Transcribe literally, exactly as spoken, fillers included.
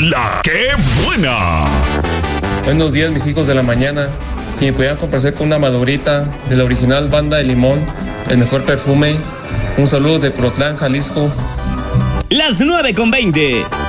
La que buena. Buenos días, mis hijos de la mañana. Si me pudieran complacer con una madurita de la original Banda de Limón, el mejor perfume. Un saludo de Colotlán, Jalisco. Las nueve con veinte.